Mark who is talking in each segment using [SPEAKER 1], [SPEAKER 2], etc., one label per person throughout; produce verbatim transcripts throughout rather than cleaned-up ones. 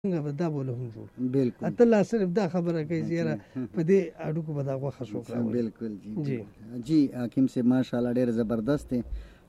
[SPEAKER 1] څنګه به دا بوله هم جوړ
[SPEAKER 2] بالکل
[SPEAKER 1] اته لا صرف دا خبره کوي چې یاره په دې اډوکو به دا غوښه څوک راوړي.
[SPEAKER 2] بالکل جی
[SPEAKER 1] جی
[SPEAKER 2] جی حکیم صاحب ماشاءالله ډېر زبردست دی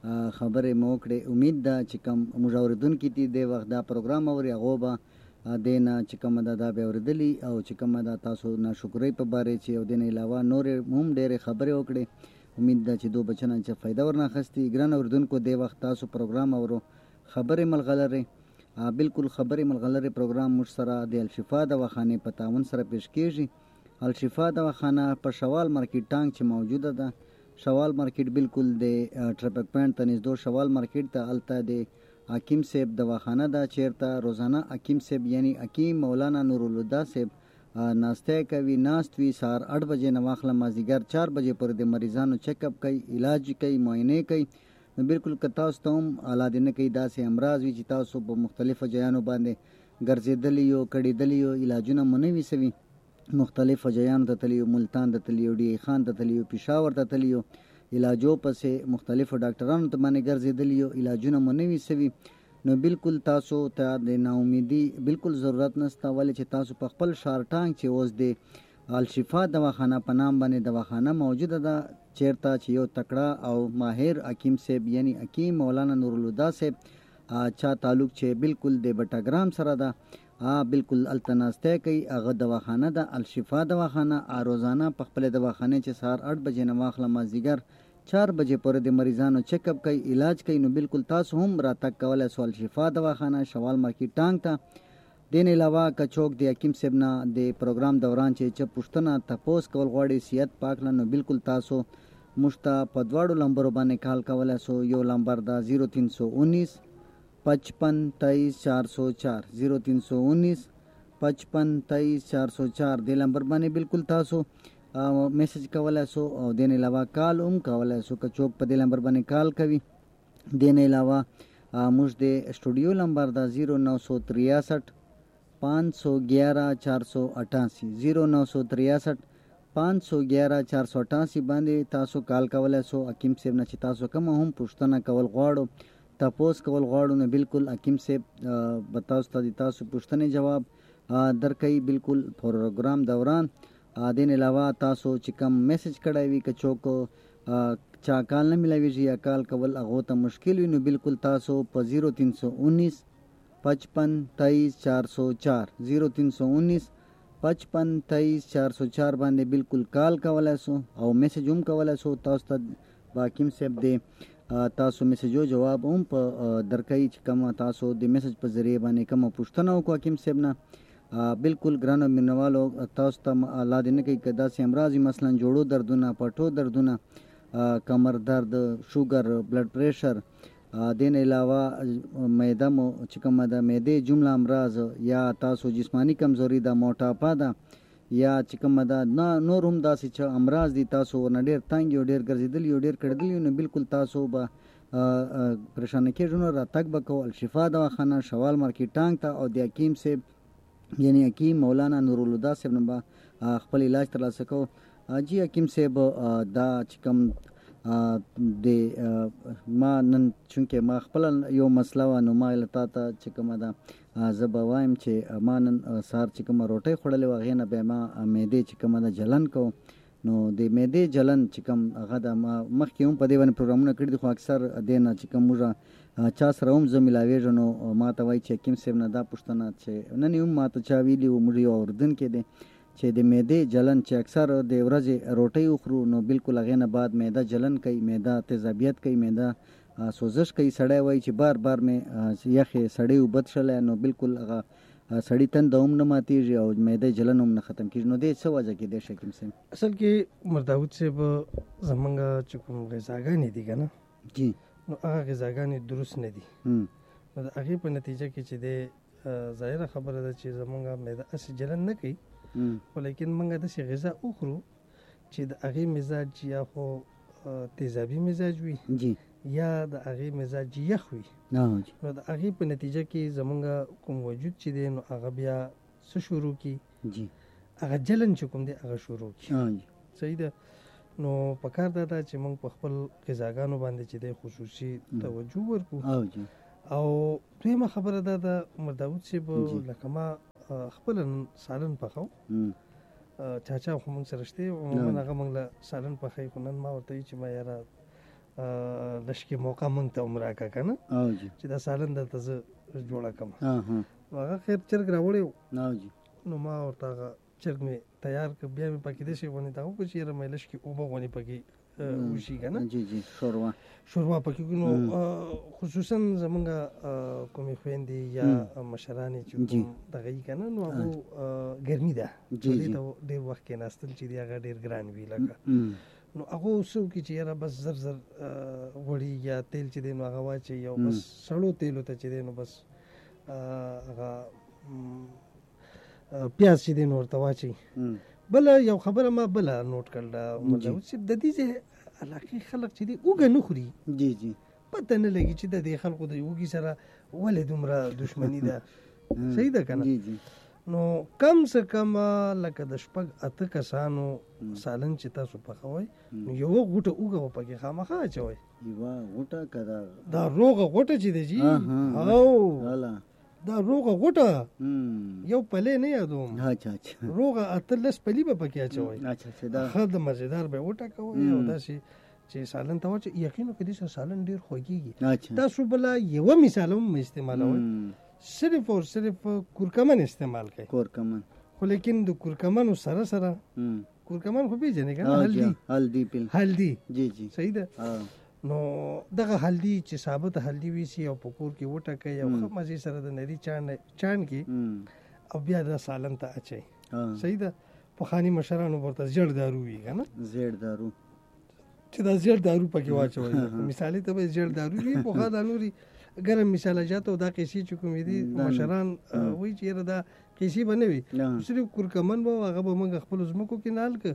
[SPEAKER 2] خبرې مو وکړې. امید ده چې کوم موږ اورېدونکي دي دې وخت دا پروګرام اوري هغو به دې نه چې کومه ده دا به اورېدلي او چې کومه ده تاسو ناشکرۍ په باره چې او دې نه علاوه نورې هم ډېرې خبرې وکړې. امید ده چې دو بچنه چې فایده ورنه اخیستي. ګران اورېدونکو دې وخت تاسو پروګرام اورو خبرې ملغلرې بالکل خبرې ملغلرې پروګرام موږ سره د الشفا دواخانې په تعاون سره پیش کیږي. الشفا دواخانه په شوال مارکیټ ټانک چې موجوده ده. شوال مارکیټ بالکل د ټرافیک پوینټ ته نږدې شوال مارکیټ ته هلته د حکیم صاحب دواخانه ده چیرته روزانه حکیم صاحب یعنی حکیم مولانا نورالهدی صاحب ناسته کوي. ناست وي سهار اټ بجې نه واخله مازدیګر چار بجې پورې د مریضانو چیک اپ کوي، علاج کوي، معاینې کوي. نو بالکل که تاسو ته هم اولاد نه کوي داسې امراض وي چې تاسو په مختلفو ځایانو باندې ګرځېدلی یو کړېدلی یو علاجونه مو نه وي سوي مختلفو ځایانو ته تللی یو ملتان ته تللی یو ډي خان ته تللی یو پېښور ته تللی یو علاجو پسې مختلفو ډاکټرانو ته باندې ګرځېدلی یو علاجونه مو نه وي سوي نو بالکل تاسو ته د ناامیدي بالکل ضرورت نشته ولې چې تاسو په خپل ښار ټانک چې اوس د الشفا دواخانه په نام باندې دواخانه موجوده ده چیرته چې یو تکړه او ماهر حکیم صاحب یعنی حکیم مولانا نورالهدی صاحب چا تعلق چې بالکل د بټاګرام سره ده بالکل هلته ناستی کوي هغه دواخانه ده الشفا دواخانه. روزانه په خپلې دواخانې چې سهار اټ بجې نه واخله مازدیګر چار بجې پورې د مریضانو چیک اپ کوي علاج کوي. نو بالکل تاسو هم راتګ کولی سو الشفا دواخانه شوال مارکیټ ټانک ته. دین علاوه که څوک د حکیم صاحب نه د پروګرام دوران چې چه پوښتنه تپوس کول غواړي صحت پاک له نو بالکل تاسو موږ ته په دواړو لمبرو باندې کال کولی سو. یو لمبر ده زیرو تین سو انیس پچپن تیئیس چار سو چار زیرو تین سو انیس پچپن تیئیس چار سو چار دې لمبر باندې بالکل تاسو میسج کولی سو او دین علاوه کال هم کولی سو که څوک په دې لمبر باندې کال کوي. دین علاوه موږ د اسټوډیو لمبر ده زیرو نو سو تریاسٹھ پانچ سو گیارہ چار سو اٹھاسی زیرو نو سو تریاسٹھ پانچ سو گیارہ چار سو اٹھاسی باندې تاسو کال کولی سو. حکیم صاحب نه چې تاسو کوم هم پوښتنه کول غواړو تپوس کول غواړو نو بالکل حکیم صاحب به تاسو ته د تاسو پوښتنې جواب درکوي بالکل پروګرام دوران. دین علاوه تاسو چې کوم میسج کړی وي که څوک چا کال نه ملاویږي یا کال کول هغو ته مشکل وي نو بالکل تاسو په زیرو تین سو انیس پچپن تیئیس چار سو چار زیرو تین سو انیس پچپن تیئیس چار سو چار باندې بالکل کال کولی سو او میسج هم کولی سو. تاسو ته به حکیم صاحب دی تاسو میسجو جواب هم په درکوي چې کومه تاسو د میسج په ذریعه باندې کومه پوښتنه وکړو حکیم صاحب نه بالکل ګرانو مینوالو تاسو ته الله دې نه کوي که داسې امراض وي مثلا جوړو دردونه پټو دردونه کمر درد شوګر بلډ پریشر دین علاوه معده مو چې کومه ده معدې جمله امراض یا تاسو جسمانی کمزوري ده موټاپا ده یا چې کومه ده نه نور هم داسې چې امراض دي تاسو ورنه ډېر تنګ یو ډېر ګرځېدلي یو ډېر کړېدلي یو نو بالکل تاسو به پریشانه کېږو نو راتګ به کوو الشفا دواخانه شوال مارکیټ ټانک ته او د حکیم صاحب یعنی حکیم مولانا نورالهدی صاحب نه به خپل علاج ترلاسه کوو. جی حکیم صاحب دا چې کوم د ما نن چونکې ما خپله یو مسله وه نو ما له تا ته چې کومه ده زه به وایم چې ما نن سهار چې کومه روټۍ خوړلې وه هغې نه بیا ما معدې چې کومه ده جلن کوم نو د معدې جلن چې کوم هغه ده ما مخکې هم په دې باندې پروګرامونه کړي دي خو اکثر دې نه چې کوم موږ چا سره هم زه ملاوېږم نو ما ته وایي چې حکیم صاحب نه دا پوښتنه چې نن هم ما ته چا ویلي وو موږ یو اورېدونکی دی چې د معدې جلن چې اکثر د ورځې روټۍ وخورو نو بالکل هغې نه بعد معده جلن کوي معده تیزابیت کوي معده سوزش کوي. سړی وایي چې بار بار مې یخې سړی اوبه څښلی نو بالکل هغه سړی تنده هم نه ماتېږي او معده جلن هم نه ختم کېږي. نو دې څه وجه کېدی شي حکیم صاحب؟
[SPEAKER 1] اصل کې عمر داود صاحب زمونږ چې کوم غذاګانې دي که نه
[SPEAKER 2] جی
[SPEAKER 1] نو هغه غذاګانې درست نه دي نو د هغې په نتیجه کې چې دی ظاهره خبره ده چې زمونږ معده هسې جلن نه کوي خو لیکن موږ داسې غذا وخورو چې د هغې مزاج یا خو تیزابي مزاج وي
[SPEAKER 2] جی
[SPEAKER 1] یا د هغې مزاج یخ وي نو د هغې په نتیجه کې زمونږ کوم وجود چې دی نو هغه بیا څه شروع کړي
[SPEAKER 2] جی
[SPEAKER 1] هغه جلن چې کوم دی هغه شروع کړي. صحیح ده. نو پکار دا ده چې موږ په خپل غذاګانو باندې چې دی خصوصي توجه ورکړو او دویمه خبره دا ده عمر داود صاحب لکه ما خپل سالن پخاو چاچا خو موږ سره شته عموما هغه موږ له سالن پخای خو نن ما ورته چې ما یاره لشکې موقع موږ ته عمر راکا که نه چې دا سالن درته زه جوړه کړم هغه خیر چرګ راوړی نو ما ورته هغه چرګ مې تیار کړ بیا مې پکې داسې غونې ته وکړو چې یاره مې لشکې اوبه غونې پکې وشي که نه
[SPEAKER 2] شوروا
[SPEAKER 1] شوروا پکې نو خصوصا زمونږ کومې خویندې یا مشرانې چې کوم دغه یي که نه نو هغو ګرمي ده چولې ته ډېر وخت کېناستل چې دی هغه ډېر ګران وي لکه نو هغه څه وکړي چې یاره بس زر زر غوړي یا تیل چې دی نو هغه واچوي او بس سړو تیلو ته چې دی نو بس هغه پیاز چې دی نو ورته واچوي بله یو خبره ما بله نوټ کړله عمر داود صاحب د دې ځای علاقې خلک چې دی اوږه نه خوري
[SPEAKER 2] جی جی
[SPEAKER 1] پته نه لګي چې د دې خلکو د اوږې سره ولې دومره دښمني ده صحیح ده که نه نو کم څه کم لکه د شپږ اته کسانو سالن چې تاسو پخوئ نو یوه غوټه اوږه به پکې خامخا اچوئ
[SPEAKER 2] یوه غوټه که
[SPEAKER 1] دا روغه غوټه چې دی جي او دا روغه غوټه یو پلی نه یادوم روغه اتلس پلی به پکې اچوئ ښه د مزېدار به یې وټکوئ او داسې چې سالن ته واچوئ یقین وکړئ دې سره سالن ډېر خوږېږي تاسو بله یوه مثال هم استعمالوئ صرف اور صرف کورکمن استعمال کوي
[SPEAKER 2] کورکمن
[SPEAKER 1] خو لیکن د کورکمنو سره سره کورکمن خو پیژنې که نه هلدي
[SPEAKER 2] هلدي
[SPEAKER 1] هلدي
[SPEAKER 2] جی جی
[SPEAKER 1] صحیح ده نو دغه هلدي چې ثابت هلدي ویسي او په کور کې وټکئ او ښه مزې سره د نري چاڼ چاڼ کې او بیا د سالن ته اچئ صحیح ده پخواني مشرانو ورته زیړ دارو وي که نه
[SPEAKER 2] زیړ دارو
[SPEAKER 1] چې دا زیړ دارو پکې واچوئ مثالي ته به زیړ دارو وي پخوا دا نورې ګرم مثالجات او دا قیسې چې کومې دي مشران وایي چې یاره دا قیسې به نه وي صرف کورکمن به هغه به موږ خپلو ځمکو کې نال که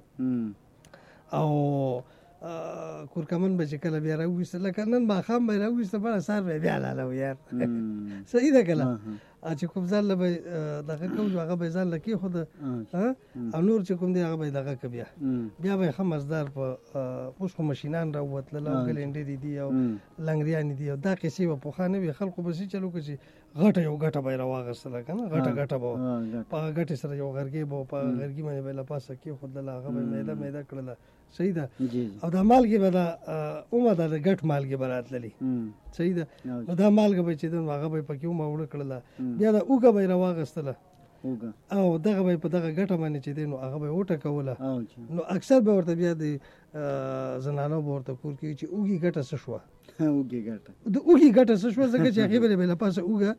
[SPEAKER 1] او کورکمن به چې کله بیا راوویسته لکه نن ماښام به یې راوویسته بله سهار به یې بیا لالو یار صحیح ده که نه چې کوم ځان له به دغه کوو هغه به یې ځان له کېښوده او نور چې کوم دی هغه به یې دغه که بیا بیا به یې ښه مزدار په اوس خو مشینان راووتلل او ګلینډې دي او لنګریانې دي او دا قیسې به پخوا نه وي خلکو به څه چل وکړو چې غټه یو ګټه به یې راواغېستله که نه غټه ګټه به په هغه ګټې سره یو غرګې به په هغه غرګي باندې به یې له پاسه کېښودله هغه به یې میده میده کړله صحیح ده او دا مالګې به دا اومه ده د ګټ مالګې به راتللې صحیح ده نو دا مالګه به چې ده نو هغه به یې پکې اومه اوړه کړله بیا دا اوږه به یې راواغېستله او دغه به یې په دغه ګټه باندې چې دی نو هغه به یې وټکوله نو اکثر به ورته بیا د زنانو به ورته کور کوي چې اوږې ګټه څه شوه
[SPEAKER 2] اوږې ګټه
[SPEAKER 1] د اوږې ګټه څه شوه ځکه چې هغې به یې له پاسه اوږه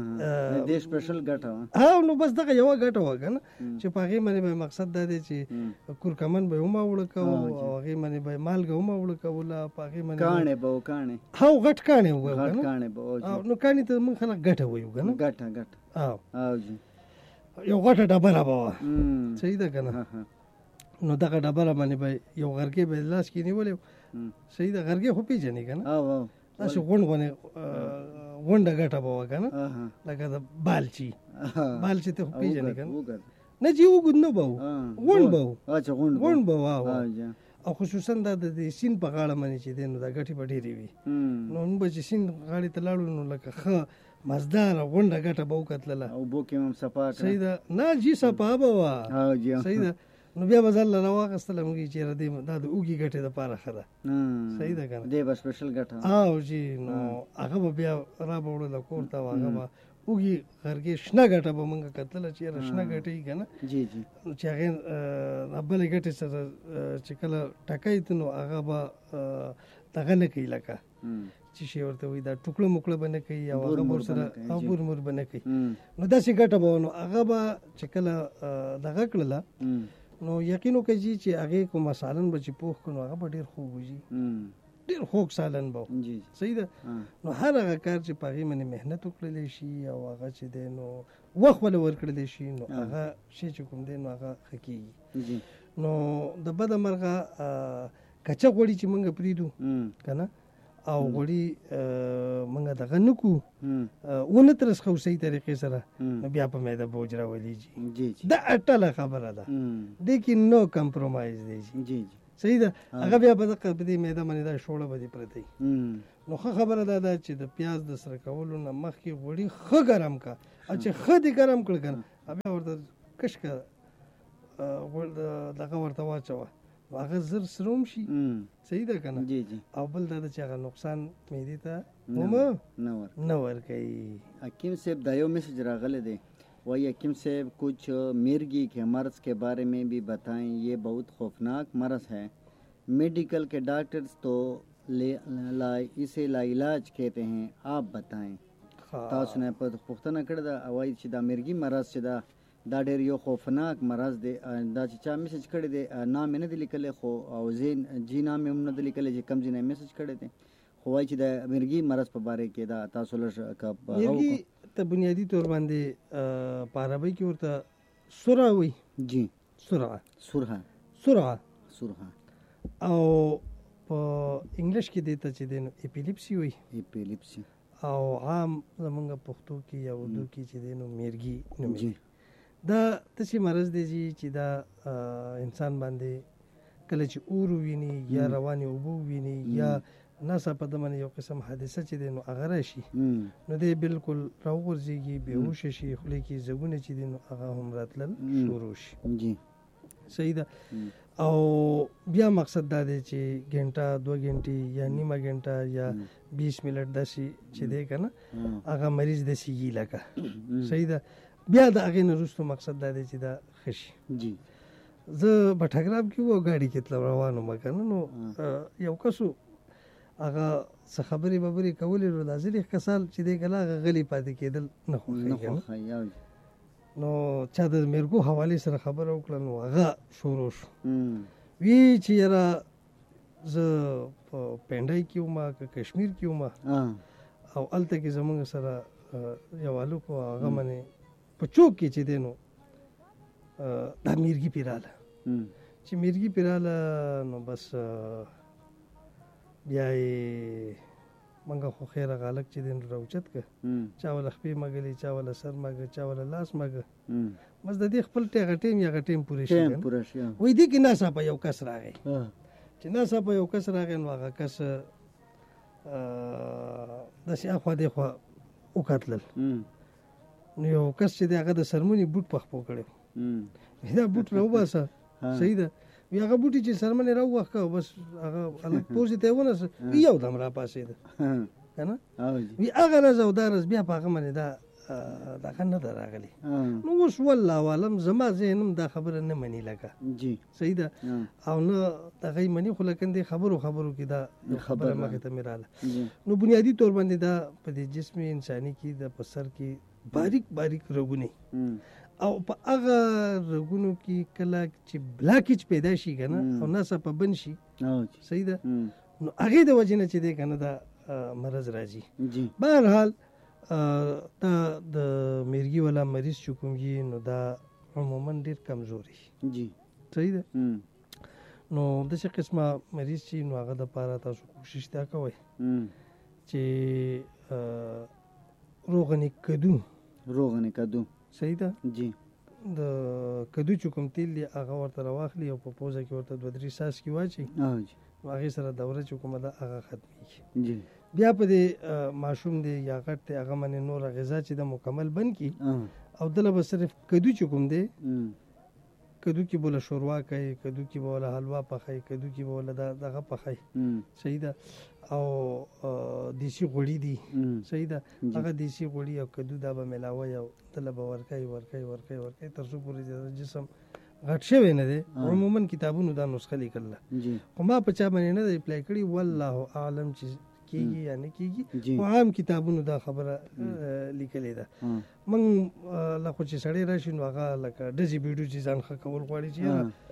[SPEAKER 2] دې سپیشل ګټه وه
[SPEAKER 1] او نو بس دغه یوه ګټه وه که نه چې په هغې باندې به مقصد دا دی چې کورکمن به یې هم اوړه کوو او هغې باندې به یې مالګه هم اوړه کوله په هغې باندې
[SPEAKER 2] کاڼې به و کاڼې
[SPEAKER 1] هو غټ کاڼې وویل
[SPEAKER 2] غټ کاڼې به
[SPEAKER 1] نو کاڼې ته موږ خلک ګټه وایو که نه
[SPEAKER 2] ګټه ګټه
[SPEAKER 1] او
[SPEAKER 2] او جي
[SPEAKER 1] یو غټه ډبره به وه صحیح ده که نه نو دغه ډبره باندې به یو غرګې به لاس کې نیولې صحیح ده غرګې خو پېژنې که نه داسې غونډ غونې غونډه ګټه به وه که نه لکه د بالچي بالچي ته خو پېژنې که نه نه چې اوږد نه به و غونډ به و غونډ به و او خصوصا دا د سیند په غاړه باندې چې دی نو دا ګټې به ډېرې وي نو موږ به چې سیند غاړې ته لاړو نو لکه ښه مزداره غونډه ګټه به وکتلله
[SPEAKER 2] اوبو کې هم صفا کړه
[SPEAKER 1] صحیح ده نه جي صفا به وه صحیح ده نو بیا به ځان له راواخېستله موږ چې یاره دی دا د اوږې ګټې دپاره ښه ده صحیح ده که نه
[SPEAKER 2] دی به سپیشل ګټه
[SPEAKER 1] او جي نو هغه به بیا را به وړله کور ته او هغه به اوږې غرګې شنه ګټه به موږ کتله چې یاره شنه ګټه یي که نه
[SPEAKER 2] جی جی
[SPEAKER 1] چې هغې بلې ګټې سره چې کله ټکی ته نو هغه به دغه نه کوي لکه چې شی ورته وایي دا ټوکړه موکړه به نه کوي او هغه به ورسره او بور مور به نه کوي نو داسې ګټه به نو هغه به چې کله دغه کړله نو یقین وکړئ چې هغې کومه سالن به چې پوخ کړو نو هغه به ډېر خوږ وځي ډېر خوږ سالن به صحیح ده نو هر هغه کار چې په هغې باندې محنت وکړلی شي او هغه چې دی نو وخت ولې ورکړلی شي نو هغه شی چې کوم دی نو هغه ښه کېږي نو د بده مرغه کچه غوړي چې موږ پرېږدو که نه او غوړي موږ دغه نه کړو ونه ترسخو صحیح طریقې سره نو بیا په معده بوج راولېږي دا اټله خبره ده دې کې نو کمپرومایز دی صحیح ده. هغه بیا په دغه په دې معده باندې دا شوړه به دې پرته وي. نو ښه خبره دا ده چې د پیاز د سره کولو نه مخکې غوړي ښه ګرم کا، او چې ښه دې ګرم کړ که نه بیا ورته کش که دغه ورته واچوه، هغه زر سروم شي. صحیح ده که نه. او بل دا ده چې هغه نقصان معدې ته نه ورکوي.
[SPEAKER 2] حکیم صاحب دا یو میسج راغلی دی، वही हकीम साहब कुछ मिर्गी के मर्ज के बारे में भी बताएं, ये बहुत खौफनाक मर्ज है, मेडिकल के डॉक्टर्स तो ले ला इसे लाइलाज कहते हैं, आप बताएं. تاسو نه په پوښتنه کړې ده وایي چې دا مرګي مرض چې دا دا ډېر یو خوفناک مرض دی. دا چې چا میسج کړی دی نام یې نه دی لیکلی، خو او زین جی نام یې هم نه دی لیکلی چې کوم ځای نه میسج کړی دی، خو وایي چې د مرګي مرض په باره کې دا تاسو لږ
[SPEAKER 1] مرګي ته بنیادي طور باندې په عربۍ کې ورته سرعه وایي.
[SPEAKER 2] جی
[SPEAKER 1] سرعه
[SPEAKER 2] سرعه
[SPEAKER 1] سرعه
[SPEAKER 2] سرعه
[SPEAKER 1] او په انګلیش کې دی ته چې دی نو اپیلیپسي وایي.
[SPEAKER 2] اپیلیپسي
[SPEAKER 1] او عام زمونږ پښتو کې یا اردو کې چې دی نو میرګي نومېږي. دا داسې مرض دی چې دا انسان باندې کله چې اور وویني یا روانې اوبه وویني یا ناڅاپه د باندې یو قسم حادثه چې دی نو هغه راشي نو دی بالکل راوغورځېږي، بېهوشه شي، خولې کې زګونه چې دي نو هغه هم راتلل شروع شي. صحیح ده. او بیا مقصد دا دی چې ګنټه دوه ګنټې یا نیمه ګنټه یا بیس منټ داسې چې دی که نه هغه مریض داسې وي لکه. صحیح ده. بیا د هغې نه وروسته مقصد دا دی چې دا ښه شي. زه بټګرام کې وو ګاډي کې تلم روان وم که نه، نو یو کس و هغه څه خبرې ببرې کولې نو دا ځینې کسان چې دی که نه هغه غلي پاتې کېدل نه خوښوي. نو چا د میرګو حوالې سره خبره وکړه نو هغه شروع شو، وی چې یاره زه په پنډای کې وم که کشمیر کې وم او هلته کې زموږ سره یو هلک و هغه منې په چوک کې چې دی نو دا میرګي پې راله. چې میرګي پې راله نو بس بیا یې منګه خو خیره غالک چې دی نو راوچت که، چا وله خپې مږلې، چا وله سر مږه، چا وله لاس مږه، بس د دې خپل ټیغه ټیم یا ټیم پوره شي. وایي دې کې ناڅاپه یو کس راغی، چې ناڅاپه یو کس راغی نو هغه کس داسې اخوا دېخوا وکتلل نو یو کس چې دی هغه د سرمنې بوټ په خپو کړی، دا بوټ راوباسه. صحیح ده. وی هغه بوټي چې سرمنې راووښکه بس هغه هلک پوزې ته یې ونیسه، یو دم راپاڅېده که نه. وی هغه ورځ او دا ورځ بیا په هغه باندې دا دغه نه ده راغلې. نو اوس والله عالم زما ذهن هم دا خبره نه مني لکه. صحیح ده. او نه دغه یې مني، خو لکن دې خبرو خبرو کې دا خبره مخې ته مې راله. نو بنیادي طور باندې دا په دې جسم انساني کې د په سر کې باریک باریک رګونه او په هغه رګونو کې کله چې بلاکیج پیدا شي که نه او ناڅاپه بند شي. صحیح ده. نو هغې د وجې نه چې دی که نه دا مرض راځي. بهرحال دا د میرګي والا مریض چې کوم وي نو دا عموما ډېر کمزوري. صحیح ده. نو داسې قسمه مریض چې نو هغه دپاره تاسو کوشش دا کوئ چې روغنې کدو
[SPEAKER 2] روغنې کدو
[SPEAKER 1] صحیح ده.
[SPEAKER 2] جی
[SPEAKER 1] د کدو چې کوم تیل دی هغه ورته راواخلي او په پوزه کې ورته دوه درې څاڅکي واچوي، نو هغې سره دوره چې کومه ده هغه ختمېږي. بیا په دې ماشوم دی یا غټ دی هغه باندې نوره غذا چې ده مکمل بند کړي او دله به صرف کدو چې کوم دی کدو کې بوله شوروا کوي، کدو کې به وله حلوا پخوي، کدو کې به وله دغه پخوي. صحیح ده. او دیسي غوړي دي. صحیح ده. هغه دیسي غوړي او کدو دا به ملاوي او دله به ورکوي ورکوي ورکوي ورکوي تر څو پورې جسم غټ شوی نه دی. عموما کتابونو دا نسخه لیکله، خو ما په چا باندې نه دی اپلای کړي، والله اعلم چې کېږي یا نه کېږي. خو عام کتابونو دا خبره لیکلې ده. موږ له خو چې سړی راشي نو هغه لکه ډزې بیډو چې ځان ښه کول غواړي چې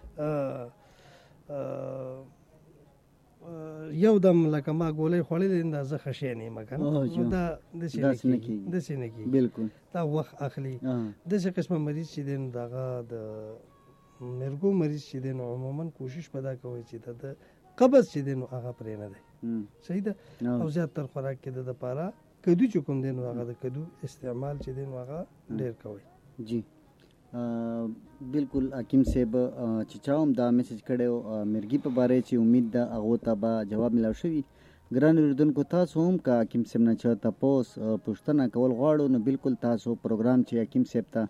[SPEAKER 1] یو دم لکه ما ګولۍ خوړلې دا زه ښه شی نه یم که نه، نو دا داسې نه کېږي. داسې نه کېږي. بالکل دا وخت اخلي. داسې قسمه مریض چې دی نو د هغه د مرګو مریض چې دی نو عموما کوشش به دا کوئ چې د قبض چې دی نو هغه پرې نه دی. صحیح ده. او زیات تر خوراک کې د دپاره کدو چې کوم دی نو هغه د کدو استعمال چې دی نو هغه ډېر کوئ.
[SPEAKER 2] جی بالکل حکیم صاحب چې چاوم دا میسج کړو مرګي په باره چې امید ده هغه ته به جواب ملاو شوی. ګران اوریدونکو تاسو هم که حکیم صاحب نه چا تپوس پوښتنه کول غواړو نو بالکل تاسو پروګرام چې حکیم صاحب ته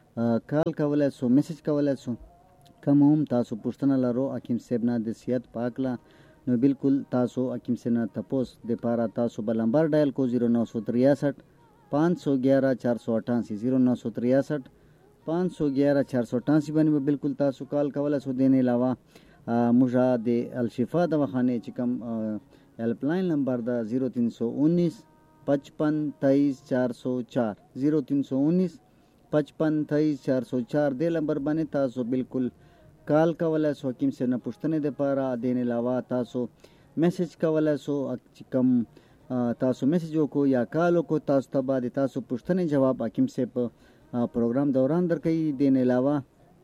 [SPEAKER 2] کال کولای سو میسج کولای سو. کوم هم تاسو پوښتنه لرو حکیم صاحب نه د صحت پاکله نو بالکل تاسو حکیم صاحب نه تپوس د پاره تاسو بل نمبر ډایل کو زیرو نو سو تریاسٹھ پانچ سو گیارہ چار سو اٹھاسی زیرو نو سو تریاسٹھ پانچ سو گیارہ چار سو اٹھاسی باندې بالکل تاسو کال کولای سو. دین علاوه موږ د الشفا دواخانه چې کوم हेल्प लाइन नंबर दा जीरो तीन सौ उन्नीस पचपन तेईस चार सौ चार जीरो तीन सौ उन्नीस पचपन तेईस चार सौ चार दे नंबर बने तासो बिल्कुल कॉल कवला सो हकीम से न पुछतने दे पारा देने अलावा तासो मैसेज कवला सो कम तासो मैसेजों को या कॉलों को तासो तबा दे तासो पुछतने जवाब हकीम से प्रोग्राम दौरान दर कई देने अलावा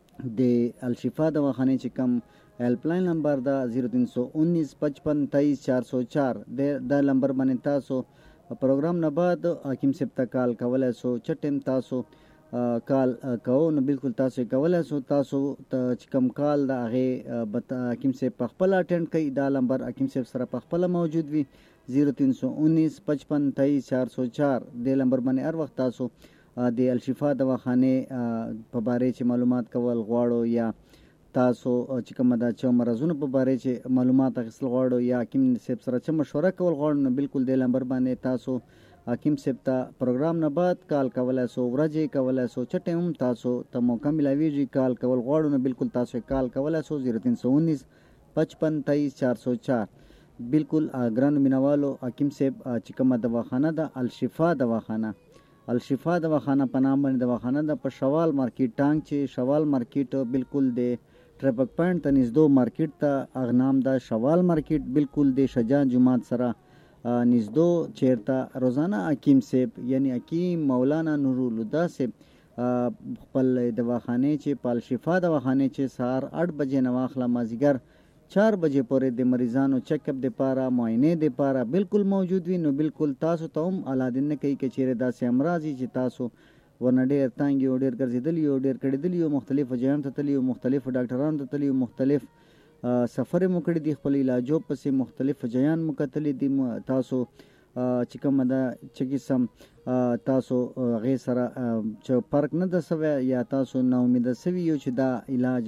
[SPEAKER 2] दे अलशिफा दवाखाने च कम हेल्पलाइन नंबर दा जीरो तीन सौ उन्नीस पचपन तेईस चार सौ चार दे दा नंबर बने तासो प्रोग्राम न बाद हकीम से तक कॉल कवला सो चटेम तासो कॉल कहो न बिल्कुल तासो कवला सो तासो कम कॉल दा आगे बता हकीम से पखपला अटेंड कई दा नंबर हकीम से सरा पखपला मौजूद भी जीरो तीन सौ उन्नीस पचपन तेईस चार सौ चार दे नंबर बने हर वक्त तासो दे अलशिफा दवाखाने په باره چې معلومات کول غواړو یا تاسو چې کومه د چا مرزونو په باره چې معلومات اخیستل غواړو یا حکیم صاحب سره چې مشوره کول غواړو نو بالکل د نمبر باندې تاسو حکیم صاحب ته پروګرام نه بعد کال کولای سو ورځې کولای سو چټه هم تاسو ته موقع ملاویږي کال کول غواړو نو بالکل تاسو کال کولای سو زیرو تین سو انیس پچپن تیئیس چار سو چار. بالکل ګران مینوالو حکیم صاحب چې کومه دواخانه ده الشفا دواخانه الشفا دواخانه په نام باندې دواخانه ده په شوال مارکیټ ټانګ چې شوال مارکیټ بالکل د ट्रैफिक पॉइंट ته نږدې مارکیټ ته اغنام دا شوال مارکیټ بالکل د شجاع جماعت سره نږدې چیرته روزانه حکیم صاحب یعنی حکیم مولانا نورالهدی صاحب خپل دواخانه چې پال شفا دواخانه چې سهار आठ بجې نه واخله مازیګر चार بجې پورې د مریضانو چیک اپ د پاره معاینه د پاره بالکل موجود وي. نو بالکل تاسو ته هم علادین نه کوي چې چیرې داسې امراض چې تاسو ورنه ډېر تنګ یو ډېر ګرځېدلی یو ډېر کړېدلی یو مختلفو ځایونو ته تللی یو مختلفو ډاکټرانو ته تللی یو مختلف سفر مو کړی دي خپل علاجو پسې مختلف ځایان مو کتلی دي تاسو چې کومه ده چې قسم تاسو هغې سره چې فرق نه ده سوی یا تاسو ناامیده سوي یو چې دا علاج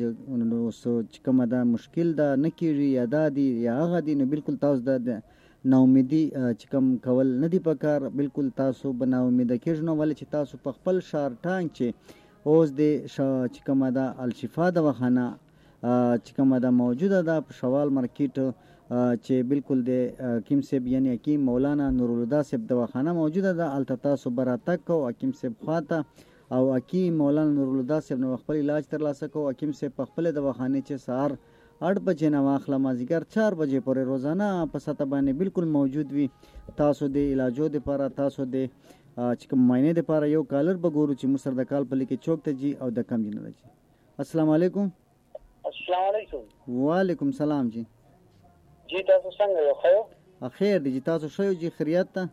[SPEAKER 2] چې کومه ده مشکل ده نه کېږي یا دا دي یا هغه دي نو بالکل تاسو د ناامیدي چې کوم کول نه دي پکار. بالکل تاسو به ناامیده کېږئ نو ولې چې تاسو په خپل ښار ټانګ چې اوس د چې کومه ده الشفا دواخانه چې کومه ده موجوده ده په شوال مارکیټ چې بالکل د حکیم صاحب یعنی حکیم مولانا نورالهدی صاحب دواخانه موجوده ده هلته تاسو به راتګ کوو حکیم صاحب خواته او حکیم مولانا نورالهدی صاحب نه خپل علاج ترلاسه کوو. حکیم صاحب په خپلې دواخانې چې سهار आठ بجې نه واخله مازیګر चार بجې پورې روزانه په سطح باندې بالکل موجود وي. تاسو د علاجو دپاره تاسو د چې کوم معاینې دپاره یو کالر به ګورو چې موږ سره د کال په لیکې چوک ته جي او د کم جي نه راځي. السلام علیکم.
[SPEAKER 3] السلام علیکم.
[SPEAKER 2] وعلیکم سلام جی.
[SPEAKER 3] جی تاسو څنګه یو خیر؟
[SPEAKER 2] خیر دی جی تاسو ښه یو جی خیریت ته؟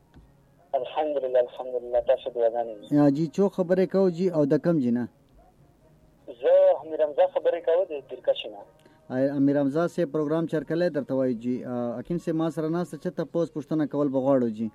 [SPEAKER 3] الحمدلله الحمدلله تاسو دعاګانې
[SPEAKER 2] یا جی چو خبرې کوو جی او د کم جي نه؟
[SPEAKER 3] زه امیر حمزه خبرې کوم د درکشي نه.
[SPEAKER 2] امیر حمزه صاحب پروګرام چرکلی درته وایي جی حکیم صاحب ما سره ناسته چې تپوس پوښتنه کول به غواړو جی.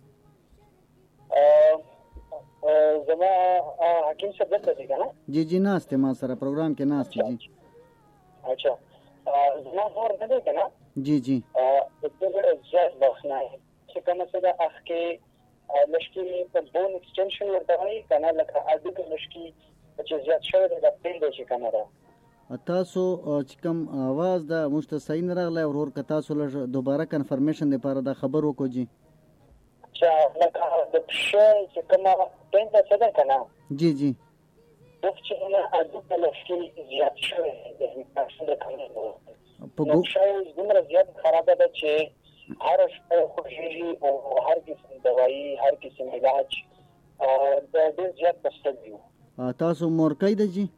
[SPEAKER 3] زما حکیم صاحب دلته دی که نه؟
[SPEAKER 2] جی جی ناست ما سره پروګرام کې ناست جی.
[SPEAKER 3] اچھا زما مور نه دی که نه؟
[SPEAKER 2] جی جی
[SPEAKER 3] ډېر زیات وخت نه چې کومه څه ده هغه کې لږکي په بون ایکسټنشن ورته وایي که نه لکه هډوکي لږکي چې زیات شوی دی د پین دی چې کومه ده
[SPEAKER 2] تاسو چې کوم اواز ده موږ ته صحیح نه راغلی ورور که تاسو لږ دوباره کنفرمیشن دپاره دا خبر وکړو جی.
[SPEAKER 3] اچھا لکه د پښې چې کومه پین ده څه ده که نه
[SPEAKER 2] جی جی
[SPEAKER 3] دغه چې نه هډوکي لږکي زیات شوی دی د انفېکشن د کمېدو نو پښه یې دومره زیات خرابه ده چې هر شپه خوږېږي او هر قسم دوایي هر قسم علاج د ډېر زیات بسته دي.
[SPEAKER 2] تاسو مورکۍ ده جی؟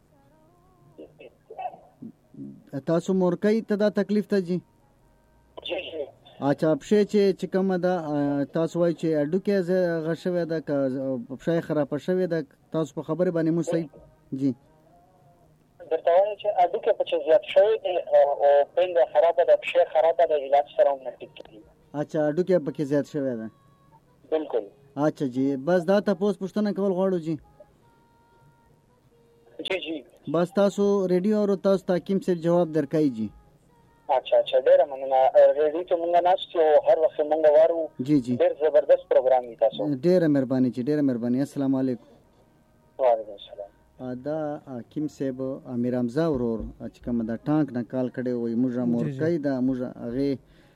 [SPEAKER 2] تاسو مورکۍ ته دا تکلیف ته جی؟
[SPEAKER 3] جی جی
[SPEAKER 2] اچھا پښې چې چې کومه ده تاسو وایي چې هډوکی هغه شوی ده که پښه یې خرابه شوې ده تاسو په خبرې باندې موږ صحیح جی
[SPEAKER 3] درته وایم چې هډوکي په چې زیات شوی دی او پنډه خرابه ده پښه خرابه ده علاج سره هم نه ټیک کېږي.
[SPEAKER 2] اچھا هډوکي پکې زیات شوی ده.
[SPEAKER 3] بالکل.
[SPEAKER 2] اچھا جی بس دا تاسو پوښتنه کول غواړو جی.
[SPEAKER 3] جی جی
[SPEAKER 2] بس تاسو ریډیو او تاسو ته حکیم صاحب جواب درکای جی.
[SPEAKER 3] اچھا اچھا ډیره مننه. ریډیو ته مونږ ناست یو هر وخت مونږ وارو.
[SPEAKER 2] جی جی
[SPEAKER 3] ډیر زبردست پروګرام دی تاسو.
[SPEAKER 2] ډیره مهرباني جی ډیره مهرباني. السلام علیکم.
[SPEAKER 3] وعلیکم السلام.
[SPEAKER 2] دا حکیم صاحب امیر حمزه ورور چې کوم دا ټانک نه کال کړي وي موږ مور کوي دا موږ هغه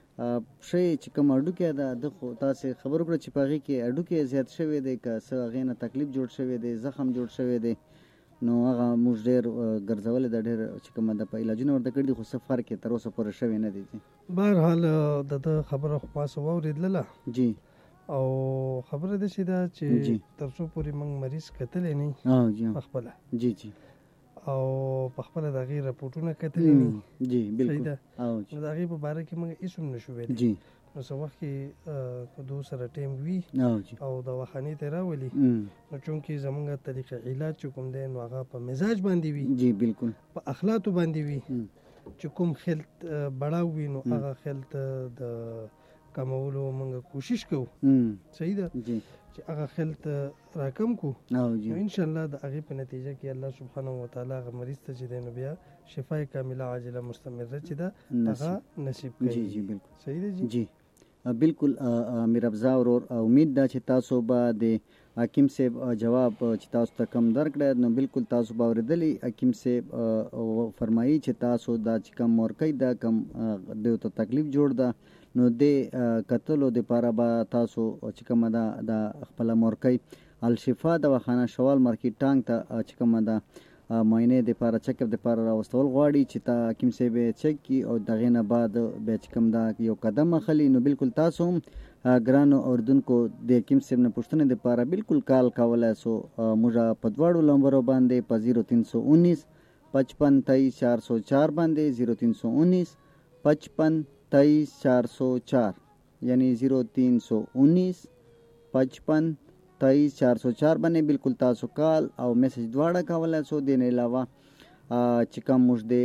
[SPEAKER 2] شي چې کوم اډوکه دا د خو تاسو خبر کړ چې پاغي کې اډوکه زیات شوی دی که څه هغه نه تکلیف جوړ شوی دی زخم جوړ شوی دی نو هغه موږ ډیر ګرځول د ډیر چې کوم د په علاجونو ورته کړي خو سفر کې تر اوسه پورې شوی نه دی.
[SPEAKER 1] بهر حال د خبره خو پاسه وریدله
[SPEAKER 2] جی
[SPEAKER 1] او خبره ده چې دا چې تر څو پورې موږ مریض کتلې نه
[SPEAKER 2] اه جی
[SPEAKER 1] خپل
[SPEAKER 2] جی جی
[SPEAKER 1] او په خپل د غیر راپورټونه کتلې نه
[SPEAKER 2] جی بالکل
[SPEAKER 1] او د غیر په باره کې موږ هیڅ هم نشو ویل
[SPEAKER 2] جی
[SPEAKER 1] نو څو وخت کې دو سره ټیم وی او د وخانی ته راولي نو چونکی زمونږ طریقه علاج کوم دی نو هغه په مزاج باندې وي.
[SPEAKER 2] جی بالکل
[SPEAKER 1] په اخلاق باندې وي چې کوم خلت بڑاو وي نو هغه خلت د کمولو موږ کوشش کوو. صحیح ده
[SPEAKER 2] جی
[SPEAKER 1] چې هغه خلت راکم کو
[SPEAKER 2] او جی
[SPEAKER 1] ان شاء الله د هغه په نتیجه کې الله سبحانه و تعالی هغه مریض ته چې د بیا شفای کامله عاجله مستمره چې دا هغه نصیب کړي.
[SPEAKER 2] جی جی بالکل
[SPEAKER 1] صحیح ده جی
[SPEAKER 2] جی بالکل امیر افزا ورور امید ده چې تاسو به د حکیم صاحب جواب چې تاسو ته کم درکړه نو بالکل تاسو به اوریدلی. حکیم صاحب فرمایي چې تاسو دا چې کم ورکې دا کم د تکلیف جوړ ده نو د قتلو د پاره به تاسو چې کومه ده د خپل مورکۍ الشفا دواخانه شوال مارکیټ ټانک ته چې کومه ده معاینې د پاره چک اپ د پاره راوستل غواړي چې تا حکیم صاحب چک کی او دغه نه بعد به چې کوم دا یو قدم اخلي نو بالکل تاسو ګرانو اوردونکو د حکیم صاحب نه پوښتنه د پاره بالکل کال کولای سو موږ په دواړو نمبرو باندې په صفر تین سو انیس پچپن تیئیس چار سو چار باندې صفر تین سو انیس پچپن تیئیس چار سو چار یعنی زیرو تین سو انیس پچپن تیئیس چار سو چار باندې بالکل تاسو کال او میسج دواړه کولای سو. دین علاوه چې کوم موږ د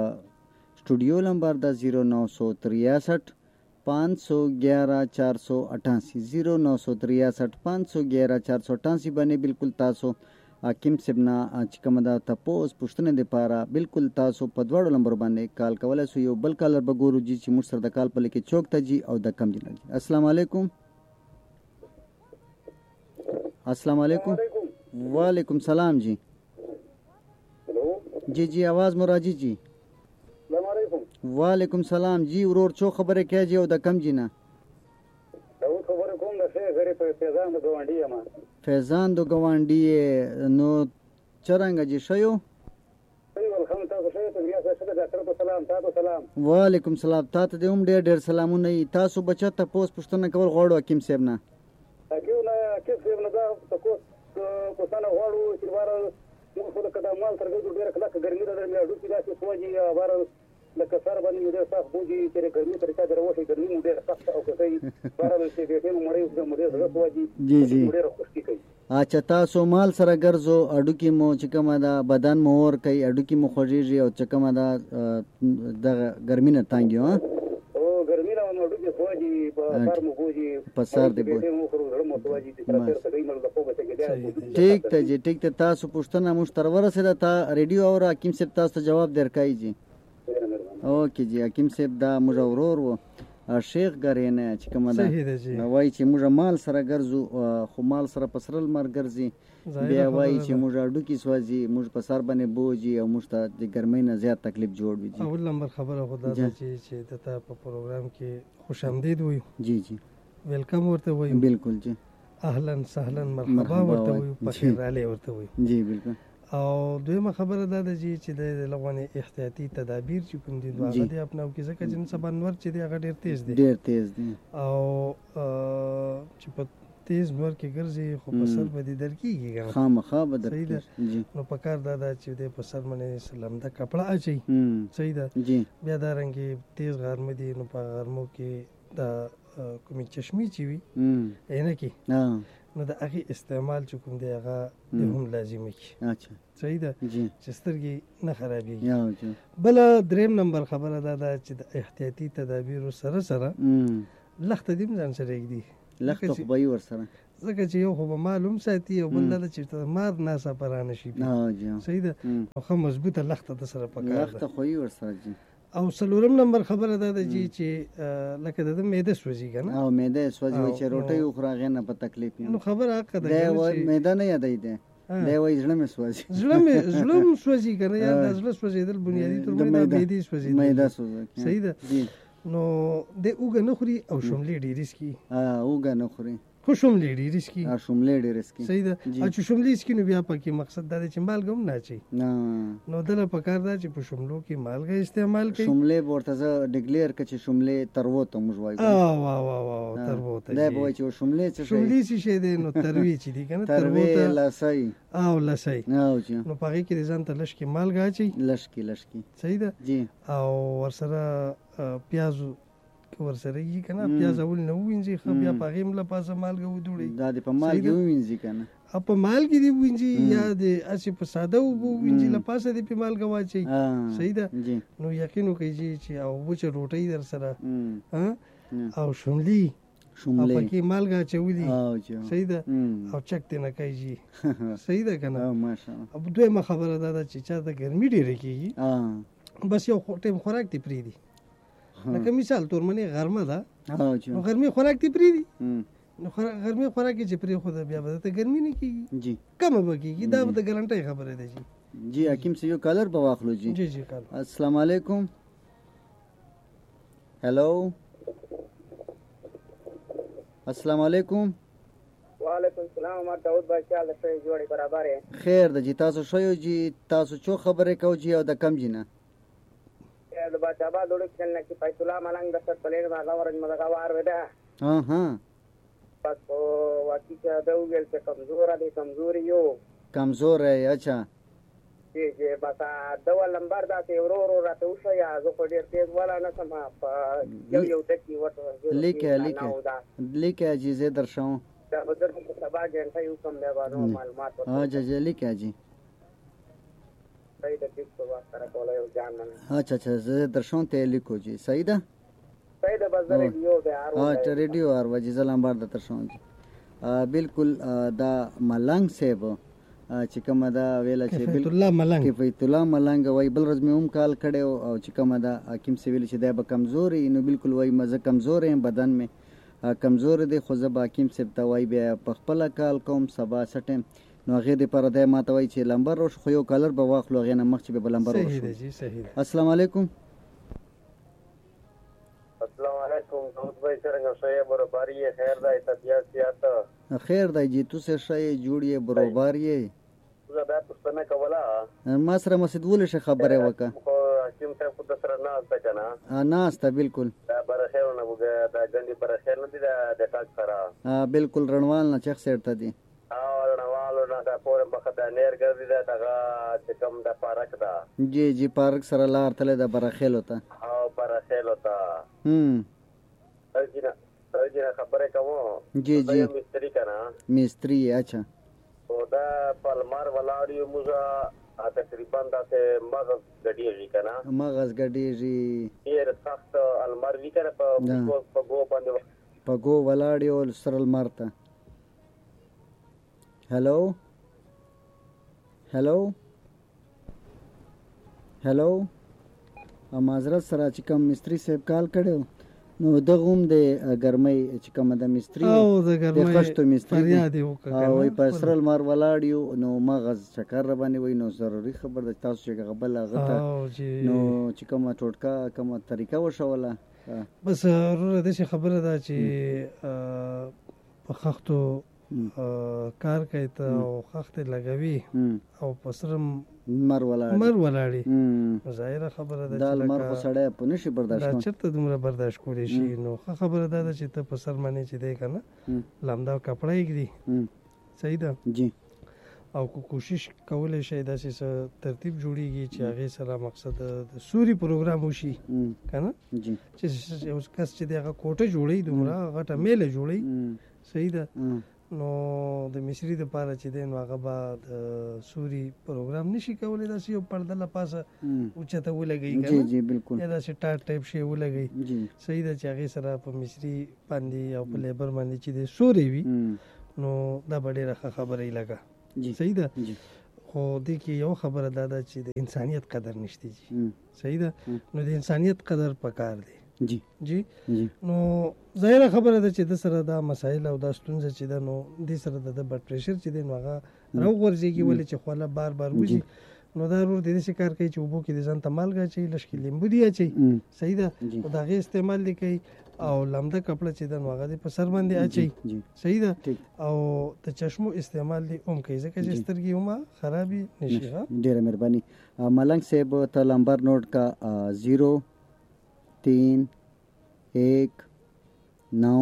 [SPEAKER 2] سټوډیو نمبر د زیرو نو سو تریاسٹھ پانچ سو گیارہ چار سو اٹھاسی زیرو نو سو تریاسٹھ پانچ سو گیارہ چار سو اٹھاسی باندې بالکل تاسو حکیم صاحب نه چې کوم دا تاسو پوښتنه د پاره بالکل تاسو په دواړو نمبر باندې کال کولای سو. یو بل کالر به ګورو جی چې موږ سره د کال په لکه چوک ته جی او د کم جی. السلام علیکم. السلام علیکم. وعلیکم سلام جی. جی جی आवाज مراجی جی.
[SPEAKER 4] السلام علیکم.
[SPEAKER 2] وعلیکم سلام جی ورور چو خبره کوي جی او د کم جی نه
[SPEAKER 4] دا خبره کوم د څه غری په فیضان د ګوانډي ما
[SPEAKER 2] فیضان د ګوانډي نو چرنګ جی شيو.
[SPEAKER 4] ایو الحمد تاسو شه ته بیا څه ده ډاکټر په سلام تاسو سلام.
[SPEAKER 2] وعلیکم سلام تاسو ته هم ډېر ډېر سلامونه. تاسو بچا ته پوس پښتنه کول غواړو حکیم صاحب نه
[SPEAKER 4] حکیم نه حکیم صاحب نه دا تاسو پښتنه غواړو چې بار موږ خو د کډه مال ترګو ډېر کله ګرمي ده مې اډو کې دا څه سوجي بار لکه سر باندې مې ډېر سخت بوجي چې ګرمي طریقه دروښي ګرمي مې ډېر سخت او کوي بار چې دې مې مړې مې ډېر سوجي
[SPEAKER 2] جی جی
[SPEAKER 4] ډېر خوشي کوي.
[SPEAKER 2] اچھا تاسو مال سره ګرځو اډو کې مو چې کومه دا بدن مور کوي اډو کې مو خوږیږي او چې کومه دا د ګرمي نه تانګي ها
[SPEAKER 4] او ګرمي نه اډو کې سوجي په سر مو بوجي
[SPEAKER 2] په سر دې بوجي ٹھیک ته جی ٹھیک ته تاسو پوښتنه مو تر ورسېده تا ریډیو او حکیم صاحب تاسو جواب درکای جی. اوکې جی حکیم صاحب دا موږ ورور و شیخ ګرینه چې کومه ده وای چې موږ مال سره ګرځو خو مال سره پسرل مر ګرځي بیا وای چې موږ اډو کې سوځي موږ په سر باندې بوجي او موږ ته د ګرمۍ نه زیات تکلیف جوړ وي.
[SPEAKER 1] اول نمبر خبره خدا ده چې ته په پروګرام کې خوش آمدید وي.
[SPEAKER 2] جی جی
[SPEAKER 1] ویلکم ورته وي.
[SPEAKER 2] بالکل جی
[SPEAKER 1] اهلا سهلا مرحبا ورته وي په خیر علي ورته وي.
[SPEAKER 2] جی بالکل.
[SPEAKER 1] او دویمه خبره ده چې د لغونې احتیاطي تدابیر چې کوم دي هغه دې اپناو کې ځکه چې سبا نور چې دی هغه ډیر تیز دی
[SPEAKER 2] ډیر تیز دی
[SPEAKER 1] او چې په تیز نور کې ګرځي خو په سر باندې درکېږي
[SPEAKER 2] خامخا به درکېږي
[SPEAKER 1] نو په کار دا ده چې د په سر باندې سلام د کپڑا اچي. صحیح ده
[SPEAKER 2] جی.
[SPEAKER 1] بیا دا رنګي تیز غرمه دي نو په غرمو کې دا کومې چشمي چې وي اینه کې نو د هغې استعمال چې کوم دی هغه د هم لازمي کړي.
[SPEAKER 2] اچھا
[SPEAKER 1] صحیح ده
[SPEAKER 2] جی
[SPEAKER 1] چې سترګې نه خرابېږي.
[SPEAKER 2] یا جی
[SPEAKER 1] بله دریم نمبر خبره دا ده چې د احتیاطي تدابیرو سره سره لخته دې هم ځان سره ږدي.
[SPEAKER 2] لخته خو به یې ورسره
[SPEAKER 1] ځکه چې یو خو به مال هم ساتي او بل دا ده چې ته مار ناڅاپه رانه شي. صحیح ده نو ښه مضبوطه لخته د سره پکار ده.
[SPEAKER 2] لخته خو یې ورسره جي.
[SPEAKER 1] او څلورم نمبر خبره دا ده جی چې لکه د ده معده سوځي که نه
[SPEAKER 2] او معده سوځي وایي چې روټۍ وخوره هغې نه په تکلیف یم.
[SPEAKER 1] نو خبره حقه ده.
[SPEAKER 2] دی وایي معده نه یادوي دی دی وایي زړه مې سوځي.
[SPEAKER 1] زړه مې زړه هم سوځي که نه یا د زړه سوځېدل بنیادي طور باندې د معدې سوځېدل.
[SPEAKER 2] معده سوځي
[SPEAKER 1] صحیح ده. نو دی اوږه نه خوري او شملې ډېرې څکي.
[SPEAKER 2] اوږه نه خوري
[SPEAKER 1] خو شملې ډېرې څکي.
[SPEAKER 2] شملې ډېرې څکي.
[SPEAKER 1] صحیح ده. او چې شملې څکي نو بیا پکې مقصد دا دی چې مالګه هم نه اچوي. نو دله پکار ده چې په شملو کې مالګه استعمال کوي.
[SPEAKER 2] شملې به ورته زه ډیکلیر کړه چې شملې تروو ته موږ وایو.
[SPEAKER 1] واه واه واه تروو ته
[SPEAKER 2] دی به وایي چې شملې څه شی
[SPEAKER 1] شملې څه شی دی. نو تروې چې دي که نه
[SPEAKER 2] تروې لسی
[SPEAKER 1] او لسی نو په هغې کې د ځان ته لږ کې مالګه اچوي.
[SPEAKER 2] لږ کې لږ کې
[SPEAKER 1] صحیح ده.
[SPEAKER 2] جی
[SPEAKER 1] او ورسره پیازو ورسره یې که نه پیاز اول نه ووینځي ښه بیا په هغې هم له پاسه مالګه ودوړي.
[SPEAKER 2] دا دې په مالګې ووینځي که نه
[SPEAKER 1] په مالګې دې ووینځي یا د هسې په ساده اوبه ووینځي له پاسه دې پې مالګه واچوي. صحیح ده. نو یقین وکړئ چې او وچه روټۍ در سره او شملي او پکې مالګه اچولي. صحیح ده. او چک دې نه کوي جي. صحیح ده که نه. او دویمه خبره دا ده چې چا ته ګرمي ډېره کېږي بس یو ټایم خوراک دې پرېږدي. لکه مثال طور منې غرمه ده نو غرمې خوراک دې پرېږدي. نو غرمې خوراک یې چې پرېښوده بیا به درته ګرمي نه کېږي
[SPEAKER 2] جی
[SPEAKER 1] کمه به کېږي. دا به د ګرنټۍ خبره ده جي.
[SPEAKER 2] جی حکیم صاحب یو کالر به واخلو جی.
[SPEAKER 1] جی جی کال.
[SPEAKER 2] السلام علیکم. هلو السلام علیکم.
[SPEAKER 5] وعلیکم السلام. ما داود بھائی چال سے جوڑی برابر ہے.
[SPEAKER 2] خیر د جی تاسو شوی جی تاسو چو خبرې کو جی او د کم جی نه
[SPEAKER 5] د باچا با دوړ کله چې بیت الله ملنګ د سر پلین ما دا ورځ مدغه وار ودا.
[SPEAKER 2] ها ها
[SPEAKER 5] پس او واقعي چې دا وګل چې کمزور دي کمزوري یو
[SPEAKER 2] کمزور ہے. اچھا
[SPEAKER 5] جی جی بس دا لمبر دا ته ورو ورو راته وشو یا زه خو ډیر تیز ولا نه سم په یو یو ټکی وته
[SPEAKER 2] لیکه لیکه لیکه جی زه درشاو
[SPEAKER 5] دا بدر په سبا غنټه یو کم دی باندې معلومات.
[SPEAKER 2] ها جی جی لیکه جی
[SPEAKER 5] صحیح ده. ټیک په واسطه سره کولای او ځان نه.
[SPEAKER 2] اچھا اچھا زه درشاو ته لیکو جی. صحیح ده.
[SPEAKER 5] صحیح ده. بس ریډیو به ار
[SPEAKER 2] ها ته ریډیو ار وجه زلام بار د ترشاو جی. بالکل دا ملنګ صاحب چې کومه دا ویله چې
[SPEAKER 1] کفایت الله ملنګ
[SPEAKER 2] کفایت الله ملنګ وای بل ورځ مې هم کال کړی او چې کومه دا حکیم صاحب ویل چې دا به کمزوري نو بالکل وای مزه کمزور یم بدن مې کمزور دی خو زه به حکیم صاحب ته وای بیا په خپله کال کوم سبا سټم نو هغې دپاره دی ما ته وایي چې لمبر روش خو یو کالر به واخلو هغې نه مخکې به به لمبر
[SPEAKER 1] صحیح
[SPEAKER 2] وشو.
[SPEAKER 1] ده جی صحیح ده.
[SPEAKER 2] السلام علیکم.
[SPEAKER 5] السلام علیکم. داود بھائی څنګه شې برابرۍ خیر دی طبیعت سیات
[SPEAKER 2] خیر دی جی تو څه شې جوړې برابر یې
[SPEAKER 5] زه دا پوښتنه کوله
[SPEAKER 2] ما سره مسجد ولې شه خبره وکړه
[SPEAKER 5] خو حکیم صاحب خو سره نه استه کنه
[SPEAKER 2] ناسته بالکل
[SPEAKER 5] دا برخیر نه وګه دا ګندې برخیر نه دي دا د ټاک سره
[SPEAKER 2] بالکل رڼوال نه چخ سیټ ته دي
[SPEAKER 5] او رڼوال نه دا پورې مخه دا نیر ګرځي دا دغه چې کوم د پارک دا
[SPEAKER 2] جی جی پارک سره لار تله د برخیل وته
[SPEAKER 5] او برخیل وته
[SPEAKER 2] هم
[SPEAKER 5] ارجینا ارجینا خبره کوم
[SPEAKER 2] جی جی
[SPEAKER 5] مستری کنه
[SPEAKER 2] مستری اچھا
[SPEAKER 5] او دا پلمار ولاړیو موږ تقریبا داسې مغز ګډېږي که نه
[SPEAKER 2] مغز ګډېږي
[SPEAKER 5] ډېر سخت المار وي که نه په ګو باندې
[SPEAKER 2] په ګو ولاړیو سره لمر ته. هلو هلو هلو معذرت سره چې کوم مستري صاحب کال کړی نو دغه هم د ګرمۍ چې کومه د مستري
[SPEAKER 1] او د ګرمۍ
[SPEAKER 2] خښتو مستري
[SPEAKER 1] فریاد یې وکړه
[SPEAKER 2] وایي په سره لمر ولاړ یو نو مغز چکر را باندې وایي نو ضروري خبر ده تاسو چې هغه بل هغه ته نو چې کومه ټوټکه کومه طریقه وښوله
[SPEAKER 1] بس وروره داسې خبره ده چې په خښتو کار کوي ته او خښتې لګوي او په سره
[SPEAKER 2] لمر ولاړي
[SPEAKER 1] لمر ولاړي ظاهره خبره ده
[SPEAKER 2] دا لمر خو سړی په نشي برداشت
[SPEAKER 1] دا چېرته دومره برداشت کولی شي نو ښه خبره دا ده چې ته په سر باندې چې دی که نه لمدا کپړه یږدي صحیح ده
[SPEAKER 2] جی
[SPEAKER 1] او کوشش کولی شي داسې څه ترتیب جوړیږي چې هغې سره مقصد د سوري پروګرام وشي که نه چې یو کس چې دی هغه کوټه جوړوي دومره غټه میله جوړوي صحیح ده نو د مصری د پاره چې دی نو هغه به د سوري پروګرام نشي کولی داسې یو پرده له پاسه اوچته ولګوي
[SPEAKER 2] جی جی بالکل
[SPEAKER 1] یا داسې ټاټ ټایپ شی ولګوي
[SPEAKER 2] جی
[SPEAKER 1] صحیح ده چې هغې سره په مصري باندې او په لیبر باندې چې دی سوري وي نو دا به ډېره ښه خبره یې لګه صحیح ده خو دې کې یو خبره دا ده چې د انسانیت قدر نشته جي صحیح ده نو د انسانیت قدر پکار دی
[SPEAKER 2] جی
[SPEAKER 1] جی نو ظاهره خبره ده چې د سره دا مسایل او دا ستونزه چې ده نو دې سره د بلډ پریشر چې دی نو هغه راوغورځېږي ولې چې خوله بار بار وځي نو دا ورور د دې کار کوي چې اوبو کې د ځان ته مالګه اچوي لږ کې لیمبو دی اچوي صحیح ده نو د هغې استعمال دی کوي او لمده کپړه چې ده نو هغه دې په سر باندې اچوي صحیح ده او د چشمو استعمال دی هم کوي ځکه چې سترګې هم خرابې نشي.
[SPEAKER 2] ډېره مهرباني ملنګ صاحب ته نمبر نوٹ کا زیرو तीन एक नौ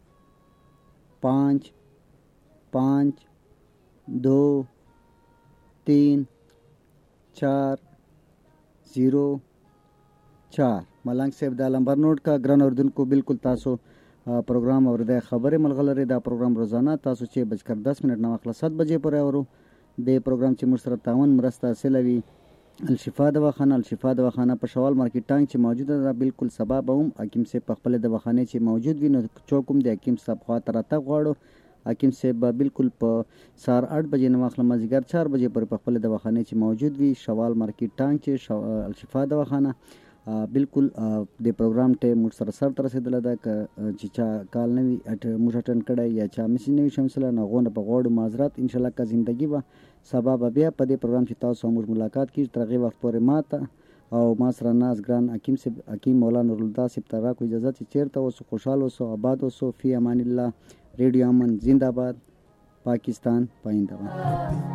[SPEAKER 2] पाँच पाँच दो तीन चार ज़ीरो चार मलंग साहब दा नंबर नोट का ग्रन उर्दन को बिल्कुल तासो प्रोग्राम और दे खबर मलगलरे दा प्रोग्राम रोजाना तासो छः बजकर दस मिनट नवा खला सात बजे पर और दे प्रोग्राम ची मुसरत तावन मरस्ता सेलवी الشفا دواخانه الشفا دواخانه په شوال مارکیټ ټانک چې موجوده ده بالکل سبا به هم حکیم صاحب په خپل دواخانه چې موجود وي نو چوکم د حکیم صاحب خوا ته راتګ غواړو حکیم صاحب به بالکل په سهار آठ بجې نه واخله مازدیګر چار بجې پورې په خپل دواخانه چې موجود وي شوال مارکیټ ټانک چې الشفا دواخانه بالکل د پروګرام ته موږ سره سر تر رسیدله ده که چې چا کال نه وي موږ اټن کړی یا چا میسج نه وي شمسله نو هغونه په غواړو معذرت انشاءالله که زندګي به سبا به بیا په دې پروګرام چې تاسو موږ ملاقات کیږي تر هغې وخت پورې ما ته او ما سره ناز ګران حکیم صاحب حکیم مولانا نورالله صاحب ته راکړو اجازه چې چېرته اوسو خوشحال اوسو آباد اوسو فی امان الله ریډیو امن زنده باد پاکستان پاینده باد.